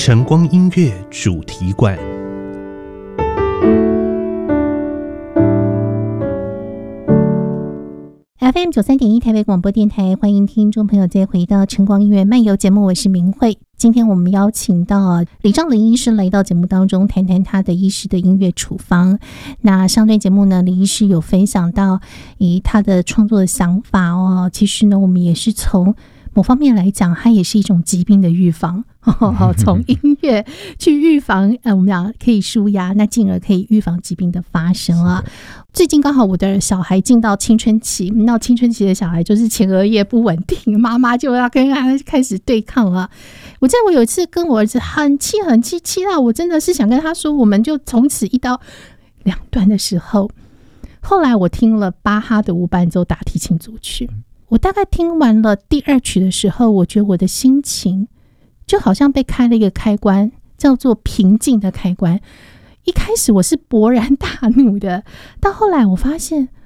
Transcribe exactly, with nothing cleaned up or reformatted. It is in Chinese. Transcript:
晨光音乐主题馆。 F M 九三点一台北广播电台，欢迎听众朋友再回到晨光音乐漫游节目，我是明慧。今天我们邀请到李兆麟医师来到节目当中，谈谈他的医师的音乐处方。那上段节目呢，李医师有分享到以他的创作的想法哦，其实呢，我们也是从某方面来讲，它也是一种疾病的预防。哦，从音乐去预防，呃，我们讲可以抒压，那进而可以预防疾病的发生啊。最近刚好我的小孩进到青春期，到青春期的小孩就是前额叶不稳定，妈妈就要跟他开始对抗了。我记得我有一次跟我儿子很气很气，气到我真的是想跟他说，我们就从此一刀两断的时候，后来我听了巴哈的无伴奏大提琴组曲，我大概听完了第二曲的时候，我觉得我的心情就好像被开了一个开关，叫做平静的开关。一开始我是勃然大怒的，到后来我发现